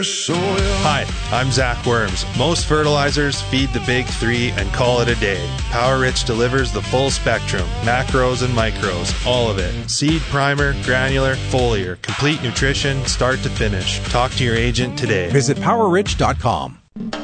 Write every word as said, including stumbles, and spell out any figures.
Hi, I'm Zach Worms. Most fertilizers feed the big three and call it a day. Power Rich delivers the full spectrum, macros and micros, all of it. Seed, primer, granular, foliar, complete nutrition, start to finish. Talk to your agent today. Visit power rich dot com.